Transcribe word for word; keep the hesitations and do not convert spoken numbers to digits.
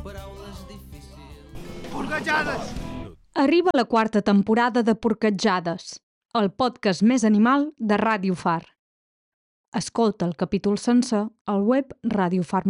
Porquejades! Arriba la quarta temporada de Porquejades, el podcast més animal de Ràdio Far. Escolta el capítol sencer al web radiofar.